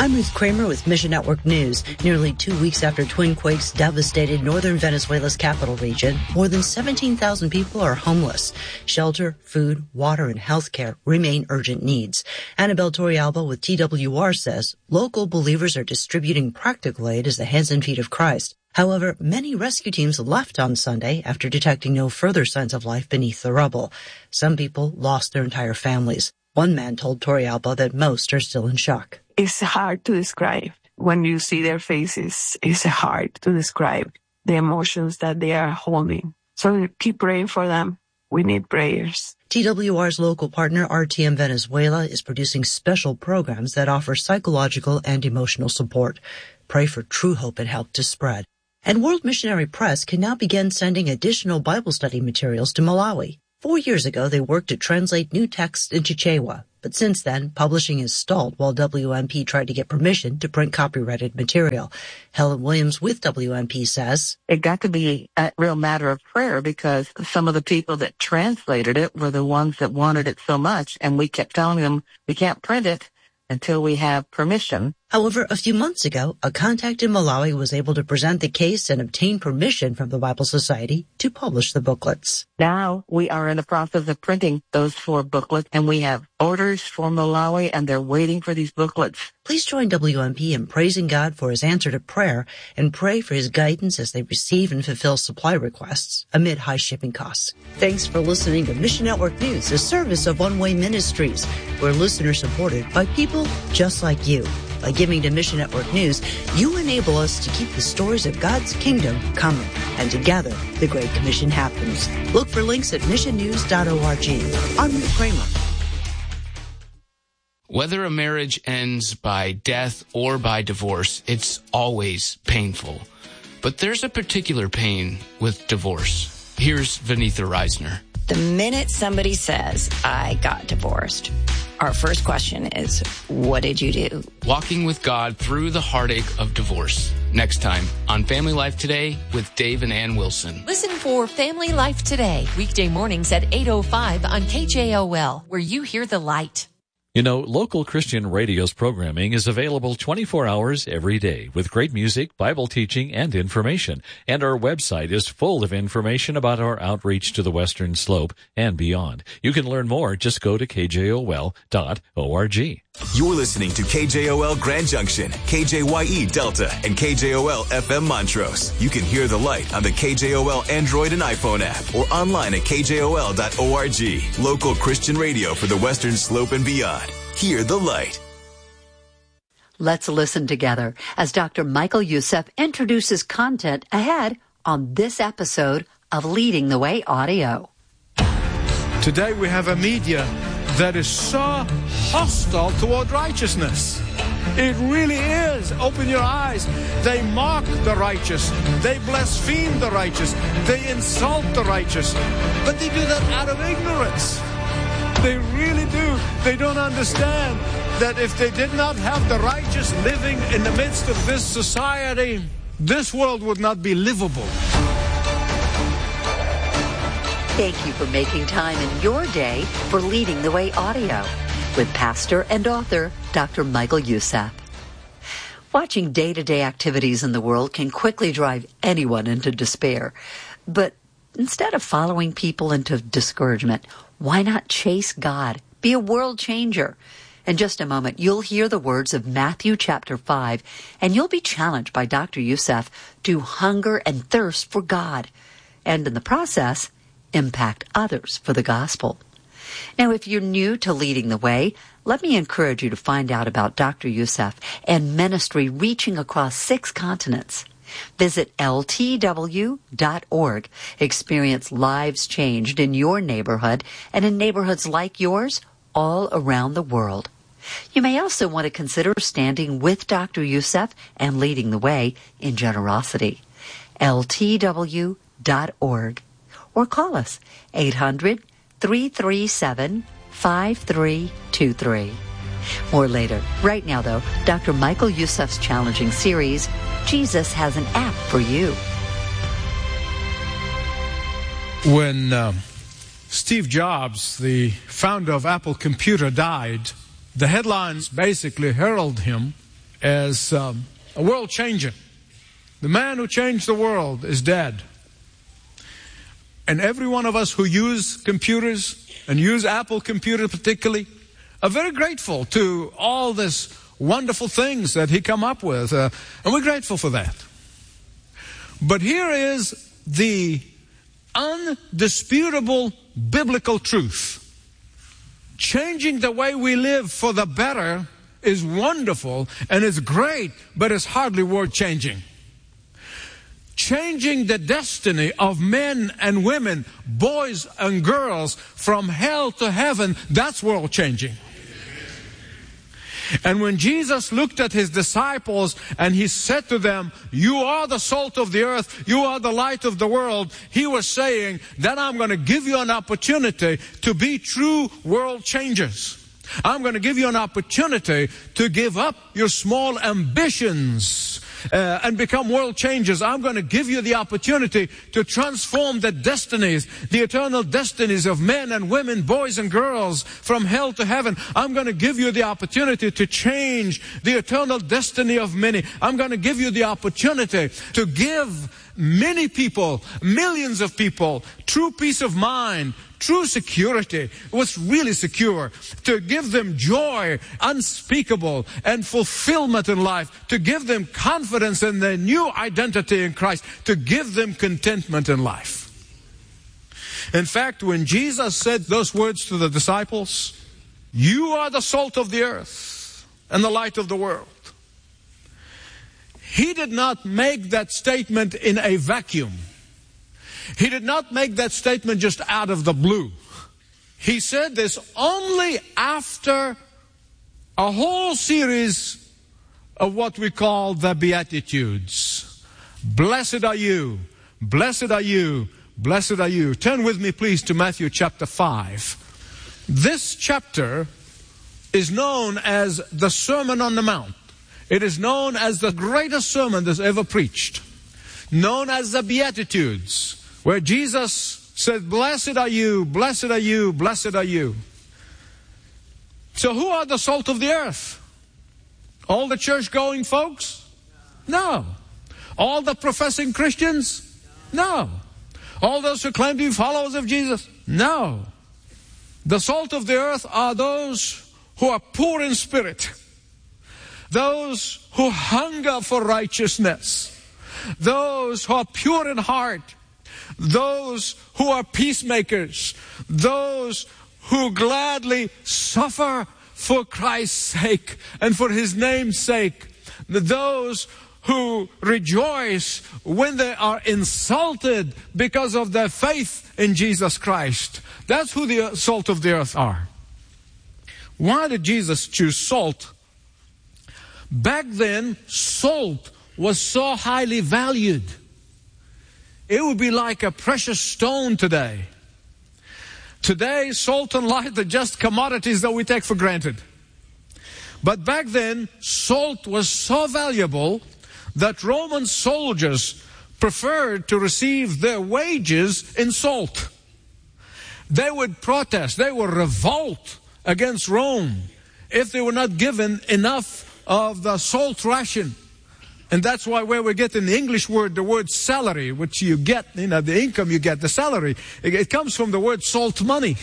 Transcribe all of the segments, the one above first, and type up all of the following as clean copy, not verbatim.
I'm Ruth Kramer with Mission Network News. Nearly 2 weeks after twin quakes devastated northern Venezuela's capital region, more than 17,000 people are homeless. Shelter, food, water, and health care remain urgent needs. Annabelle Torrealba with TWR says local believers are distributing practical aid as the hands and feet of Christ. However, many rescue teams left on Sunday after detecting no further signs of life beneath the rubble. Some people lost their entire families. One man told Torrealba that most are still in shock. It's hard to describe. When you see their faces, it's hard to describe the emotions that they are holding. So keep praying for them. We need prayers. TWR's local partner, RTM Venezuela, is producing special programs that offer psychological and emotional support. Pray for true hope and help to spread. And World Missionary Press can now begin sending additional Bible study materials to Malawi. 4 years ago, they worked to translate new texts into Chichewa. But since then, publishing has stalled while WMP tried to get permission to print copyrighted material. Helen Williams with WMP says, it got to be a real matter of prayer because some of the people that translated it were the ones that wanted it so much, and we kept telling them we can't print it until we have permission. However, a few months ago, a contact in Malawi was able to present the case and obtain permission from the Bible Society to publish the booklets. Now we are in the process of printing those 4 booklets, and we have orders for Malawi, and they're waiting for these booklets. Please join WMP in praising God for his answer to prayer and pray for his guidance as they receive and fulfill supply requests amid high shipping costs. Thanks for listening to Mission Network News, a service of One Way Ministries. We're listener supported by people just like you. By giving to Mission Network News, you enable us to keep the stories of God's kingdom coming. And together, the Great Commission happens. Look for links at missionnews.org. I'm Ruth Kramer. Whether a marriage ends by death or by divorce, it's always painful. But there's a particular pain with divorce. Here's Vanitha Reisner. The minute somebody says, I got divorced, our first question is, what did you do? Walking with God through the heartache of divorce. Next time on Family Life Today with Dave and Ann Wilson. Listen for Family Life Today, weekday mornings at 8:05 on KJOL, where you hear the light. You know, local Christian radio's programming is available 24 hours every day with great music, Bible teaching, and information. And our website is full of information about our outreach to the Western Slope and beyond. You can learn more. Just go to kjol.org. You're listening to KJOL Grand Junction, KJYE Delta, and KJOL FM Montrose. You can hear the light on the KJOL Android and iPhone app or online at kjol.org. Local Christian radio for the Western Slope and beyond. Hear the light. Let's listen together as Dr. Michael Youssef introduces content ahead on this episode of Leading the Way Audio. Today we have a media that is so hostile toward righteousness. It really is. Open your eyes. They mock the righteous. They blaspheme the righteous. They insult the righteous. But they do that out of ignorance. They really do. They don't understand that if they did not have the righteous living in the midst of this society, this world would not be livable. Thank you for making time in your day for Leading the Way Audio with pastor and author Dr. Michael Youssef. Watching day-to-day activities in the world can quickly drive anyone into despair. But instead of following people into discouragement, why not chase God? Be a world changer. In just a moment, you'll hear the words of Matthew chapter 5, and you'll be challenged by Dr. Youssef to hunger and thirst for God. And in the process, impact others for the gospel. Now, if you're new to Leading the Way, let me encourage you to find out about Dr. Youssef and ministry reaching across 6 continents. Visit ltw.org. Experience lives changed in your neighborhood and in neighborhoods like yours all around the world. You may also want to consider standing with Dr. Youssef and leading the way in generosity. ltw.org. Or call us 800-337-5323. More later. Right now, though, Dr. Michael Youssef's challenging series, Jesus Has an App for You. When Steve Jobs, the founder of Apple Computer, died, the headlines basically heralded him as a world changer. The man who changed the world is dead. And every one of us who use computers, and use Apple computers particularly, are very grateful to all this wonderful things that he come up with. And we're grateful for that. But here is the undisputable biblical truth. Changing the way we live for the better is wonderful and it's great, but it's hardly worth changing. Changing the destiny of men and women, boys and girls, from hell to heaven, that's world changing. And when Jesus looked at his disciples and he said to them, you are the salt of the earth, you are the light of the world, he was saying that I'm going to give you an opportunity to be true world changers. I'm going to give you an opportunity to give up your small ambitions and become world changers. I'm going to give you the opportunity to transform the destinies, the eternal destinies of men and women, boys and girls, from hell to heaven. I'm going to give you the opportunity to change the eternal destiny of many. I'm going to give you the opportunity to give many people, millions of people, true peace of mind, true security, what's really secure, to give them joy unspeakable and fulfillment in life, to give them confidence in their new identity in Christ, to give them contentment in life. In fact, when Jesus said those words to the disciples, you are the salt of the earth and the light of the world, he did not make that statement in a vacuum. He did not make that statement just out of the blue. He said this only after a whole series of what we call the Beatitudes. Blessed are you, blessed are you, blessed are you. Turn with me please to Matthew chapter 5. This chapter is known as the Sermon on the Mount. It is known as the greatest sermon that's ever preached. Known as the Beatitudes, where Jesus said, blessed are you, blessed are you, blessed are you. So who are the salt of the earth? All the church-going folks? No. All the professing Christians? No. All those who claim to be followers of Jesus? No. The salt of the earth are those who are poor in spirit. Those who hunger for righteousness. Those who are pure in heart. Those who are peacemakers. Those who gladly suffer for Christ's sake and for His name's sake. Those who rejoice when they are insulted because of their faith in Jesus Christ. That's who the salt of the earth are. Why did Jesus choose salt? Back then, salt was so highly valued. It would be like a precious stone today. Today, salt and light are just commodities that we take for granted. But back then, salt was so valuable that Roman soldiers preferred to receive their wages in salt. They would protest, they would revolt against Rome if they were not given enough of the salt ration. And that's why where we get in the English word, the word salary, which you get, the income you get, the salary, it comes from the word salt money.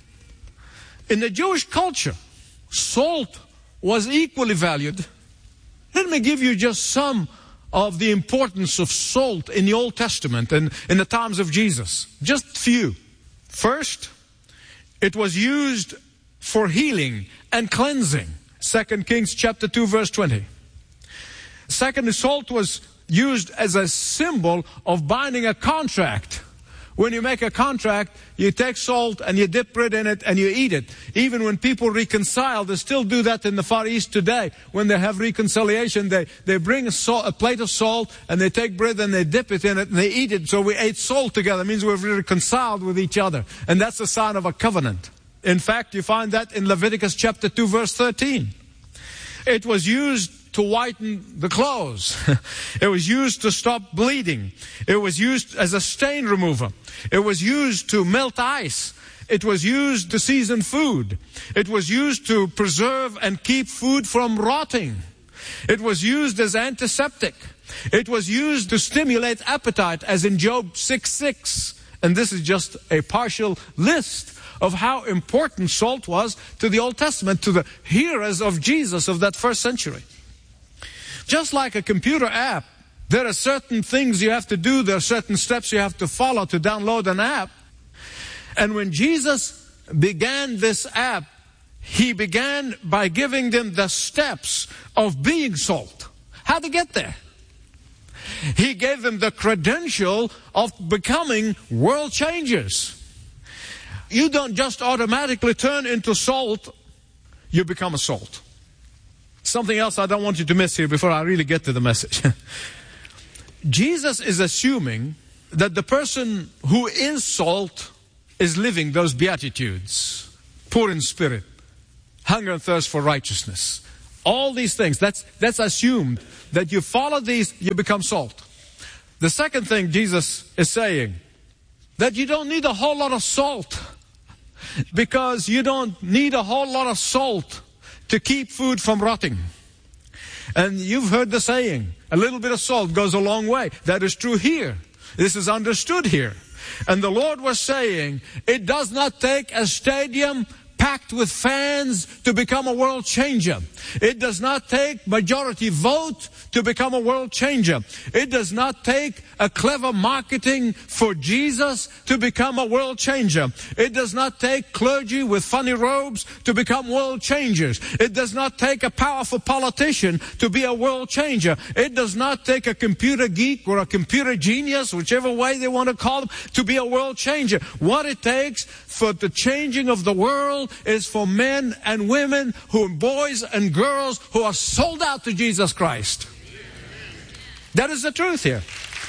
In the Jewish culture, salt was equally valued. Let me give you just some of the importance of salt in the Old Testament and in the times of Jesus. Just few. First, it was used for healing and cleansing. 2 Kings chapter 2 verse 20. Second, salt was used as a symbol of binding a contract. When you make a contract, you take salt and you dip bread in it and you eat it. Even when people reconcile, they still do that in the Far East today. When they have reconciliation, they bring a plate of salt and they take bread and they dip it in it and they eat it. So we ate salt together. It means we've reconciled with each other. And that's a sign of a covenant. In fact, you find that in Leviticus chapter 2 verse 13. It was used to whiten the clothes. It was used to stop bleeding. It was used as a stain remover. It was used to melt ice. It was used to season food. It was used to preserve and keep food from rotting. It was used as antiseptic. It was used to stimulate appetite, as in Job 6:6. And this is just a partial list of how important salt was to the Old Testament, to the hearers of Jesus of that first century. Just like a computer app, there are certain things you have to do, there are certain steps you have to follow to download an app. And when Jesus began this app, he began by giving them the steps of being salt. How to get there. He gave them the credential of becoming world changers. You don't just automatically turn into salt, you become a salt. Something else I don't want you to miss here before I really get to the message. Jesus is assuming that the person who is salt is living those Beatitudes. Poor in spirit, hunger and thirst for righteousness. All these things, that's assumed that you follow these, you become salt. The second thing Jesus is saying, that you don't need a whole lot of salt, because you don't need a whole lot of salt to keep food from rotting. And you've heard the saying, a little bit of salt goes a long way. That is true here. This is understood here. And the Lord was saying, it does not take a stadium packed with fans to become a world changer. It does not take majority vote to become a world changer. It does not take a clever marketing for Jesus to become a world changer. It does not take clergy with funny robes to become world changers. It does not take a powerful politician to be a world changer. It does not take a computer geek or a computer genius, whichever way they want to call them, to be a world changer. What it takes for the changing of the world is for men and women, boys and girls who are sold out to Jesus Christ. That is the truth here.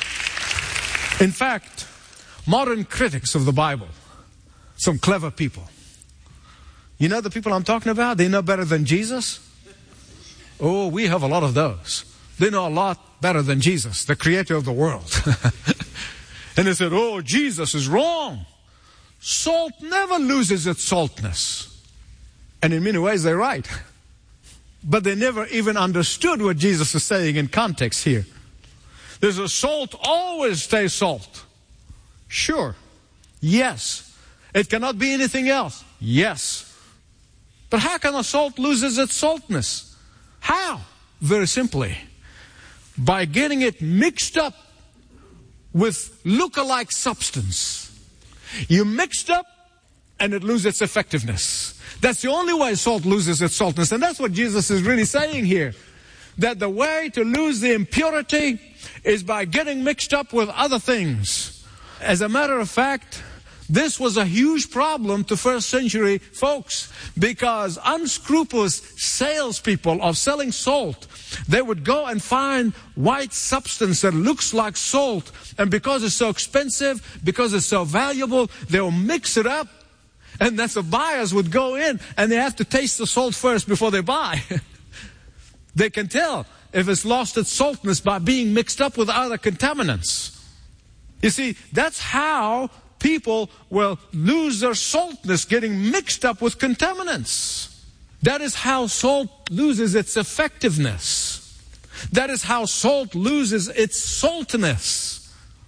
In fact, modern critics of the Bible, some clever people. You know the people I'm talking about? They know better than Jesus. Oh, we have a lot of those. They know a lot better than Jesus, the creator of the world. And they said, oh, Jesus is wrong. Salt never loses its saltness. And in many ways, they're right. But they never even understood what Jesus is saying in context here. There's a salt always stays salt. Sure. Yes. It cannot be anything else. Yes. But how can a salt lose its saltness? How? Very simply. By getting it mixed up with look-alike substance. You mixed up and it loses its effectiveness. That's the only way salt loses its saltness. And that's what Jesus is really saying here. That the way to lose the impurity is by getting mixed up with other things. As a matter of fact, this was a huge problem to first century folks, because unscrupulous salespeople of selling salt, they would go and find white substance that looks like salt, and because it's so expensive, because it's so valuable, they'll mix it up, and that's the buyers would go in and they have to taste the salt first before they buy. They can tell if it's lost its saltness by being mixed up with other contaminants. You see, that's how people will lose their saltness, getting mixed up with contaminants. That is how salt loses its effectiveness. That is how salt loses its saltiness.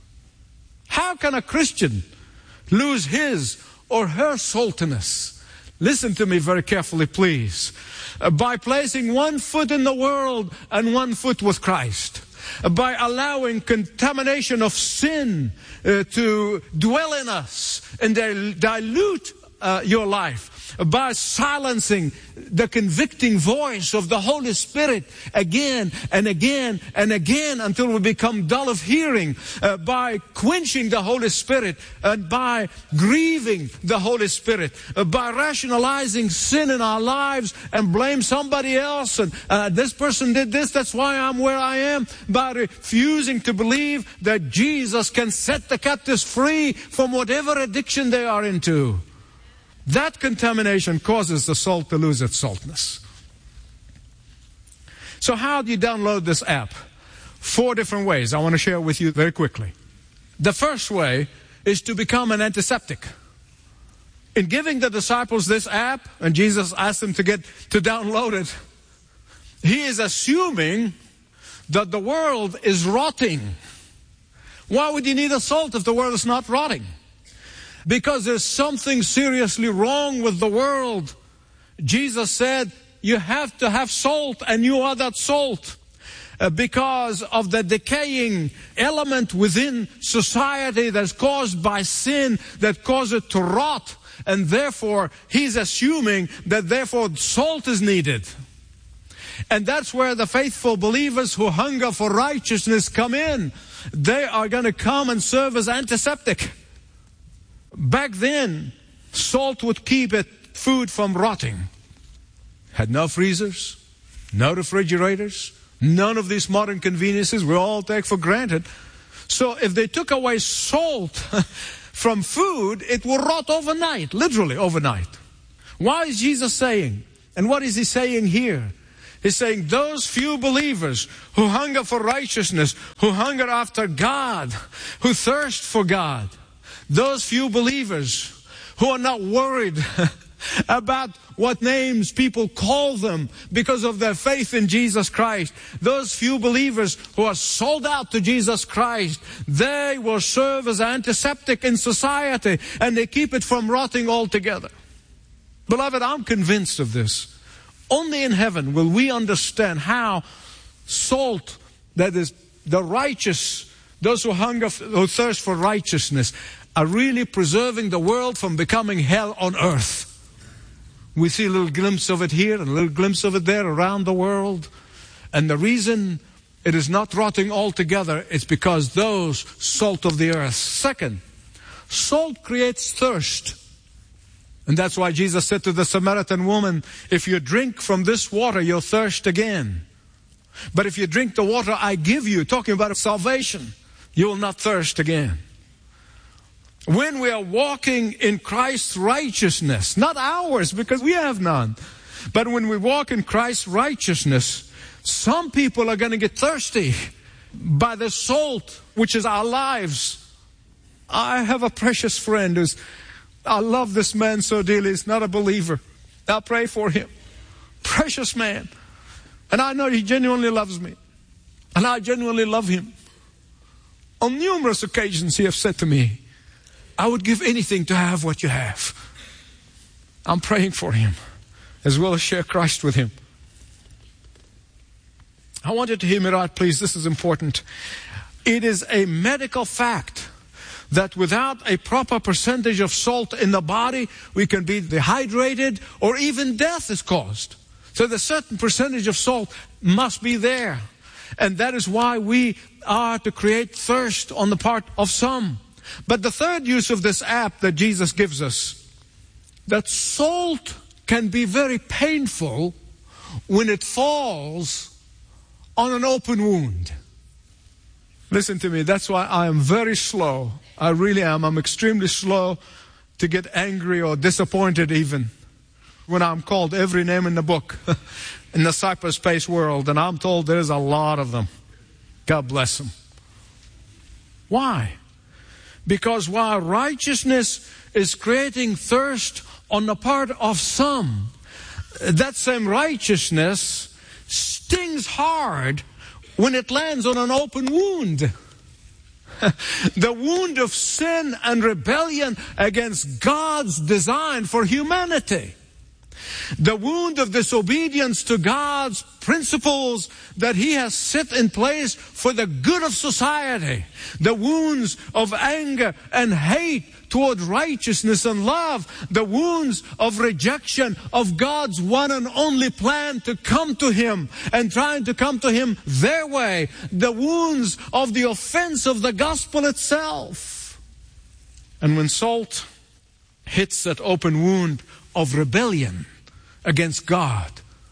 How can a Christian lose his or her saltiness? Listen to me very carefully, please. By placing one foot in the world and one foot with Christ. By allowing contamination of sin to dwell in us and dilute your life. By silencing the convicting voice of the Holy Spirit again and again and again until we become dull of hearing. By quenching the Holy Spirit and by grieving the Holy Spirit. By rationalizing sin in our lives and blame somebody else. And this person did this, that's why I'm where I am. By refusing to believe that Jesus can set the captives free from whatever addiction they are into. That contamination causes the salt to lose its saltness. So how do you download this app? 4 different ways I want to share with you very quickly. The first way is to become an antiseptic. In giving the disciples this app, and Jesus asked them to download it, He is assuming that the world is rotting. Why would you need a salt if the world is not rotting? Because there's something seriously wrong with the world. Jesus said, you have to have salt, and you are that salt. Because of the decaying element within society that's caused by sin, that causes it to rot. And therefore, he's assuming that therefore salt is needed. And that's where the faithful believers who hunger for righteousness come in. They are going to come and serve as antiseptic. Back then, salt would keep food from rotting. Had no freezers, no refrigerators, none of these modern conveniences we all take for granted. So if they took away salt from food, it would rot overnight, literally overnight. Why is Jesus saying? And what is he saying here? He's saying those few believers who hunger for righteousness, who hunger after God, who thirst for God, those few believers who are not worried about what names people call them because of their faith in Jesus Christ. Those few believers who are sold out to Jesus Christ, they will serve as antiseptic in society, and they keep it from rotting altogether. Beloved, I'm convinced of this. Only in heaven will we understand how salt, that is the righteous, those who hunger, who thirst for righteousness, are really preserving the world from becoming hell on earth. We see a little glimpse of it here and a little glimpse of it there around the world. And the reason it is not rotting altogether is because those salt of the earth. Second, salt creates thirst. And that's why Jesus said to the Samaritan woman, if you drink from this water, you'll thirst again. But if you drink the water I give you, talking about salvation, you will not thirst again. When we are walking in Christ's righteousness, not ours because we have none, but when we walk in Christ's righteousness, some people are going to get thirsty by the salt, which is our lives. I have a precious friend I love this man so dearly. He's not a believer. I'll pray for him. Precious man. And I know he genuinely loves me. And I genuinely love him. On numerous occasions he has said to me, I would give anything to have what you have. I'm praying for him, as well as share Christ with him. I want you to hear me right, please. This is important. It is a medical fact that without a proper percentage of salt in the body, we can be dehydrated or even death is caused. So the certain percentage of salt must be there. And that is why we are to create thirst on the part of some. But the third use of this app that Jesus gives us, that salt can be very painful when it falls on an open wound. Listen to me, that's why I am very slow. I really am. I'm extremely slow to get angry or disappointed even when I'm called every name in the book in the cyberspace world, and I'm told there's a lot of them. God bless them. Why? Because while righteousness is creating thirst on the part of some, that same righteousness stings hard when it lands on an open wound. The wound of sin and rebellion against God's design for humanity. The wound of disobedience to God's principles that He has set in place for the good of society. The wounds of anger and hate toward righteousness and love. The wounds of rejection of God's one and only plan to come to Him and trying to come to Him their way. The wounds of the offense of the gospel itself. And when salt hits that open wound of rebellion against God,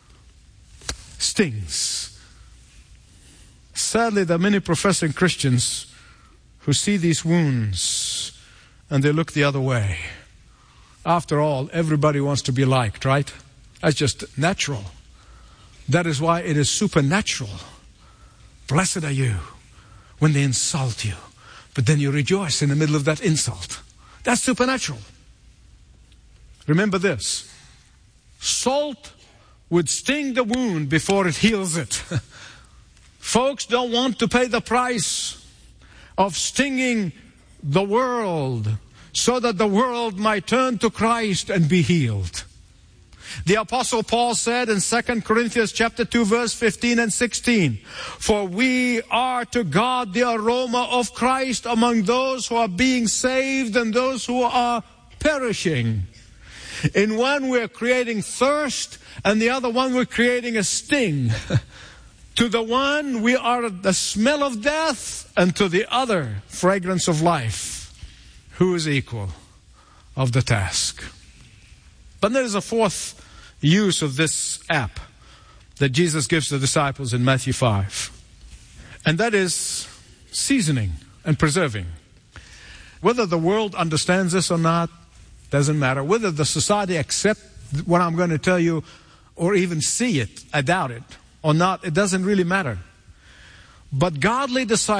stings. Sadly, there are many professing Christians who see these wounds and they look the other way. After all, everybody wants to be liked, right? That's just natural. That is why it is supernatural. Blessed are you when they insult you, but then you rejoice in the middle of that insult. That's supernatural. Remember this. Salt would sting the wound before it heals it. Folks don't want to pay the price of stinging the world so that the world might turn to Christ and be healed. The Apostle Paul said in 2 Corinthians chapter 2, verse 15 and 16, "For we are to God the aroma of Christ among those who are being saved and those who are perishing." In one we're creating thirst, and the other one we're creating a sting. To the one we are the smell of death, and to the other fragrance of life. Who is equal of the task? But there is a fourth use of this app that Jesus gives the disciples in Matthew 5. And that is seasoning and preserving. Whether the world understands this or not, doesn't matter. Whether the society accepts what I'm going to tell you or even see it, I doubt it, or not, it doesn't really matter. But godly disciples